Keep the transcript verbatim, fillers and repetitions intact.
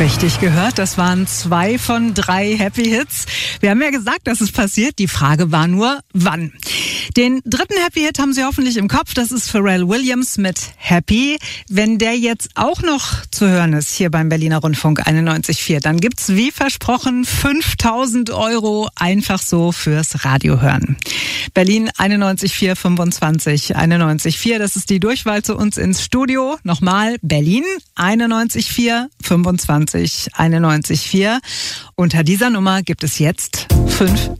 Richtig gehört, das waren zwei von drei Happy Hits. Wir haben ja gesagt, dass es passiert. Die Frage war nur, wann. Den dritten Happy Hit haben Sie hoffentlich im Kopf. Das ist Pharrell Williams mit Happy. Wenn der jetzt auch noch zu hören ist, hier beim Berliner Rundfunk einundneunzig Komma vier, dann gibt's wie versprochen fünftausend Euro einfach so fürs Radio hören. Berlin einundneunzig Komma vier fünfundzwanzig, einundneunzig Komma vier, das ist die Durchwahl zu uns ins Studio. Nochmal, Berlin einundneunzig Komma vier fünfundzwanzig, einundneunzig Komma vier. Unter dieser Nummer gibt es jetzt fünf